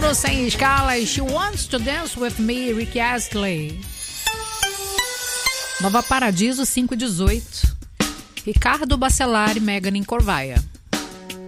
Tocando sem escalas, She Wants to Dance With Me, Rick Astley. Nova Paradiso 518, Ricardo Bacelar e Megan Corvaia.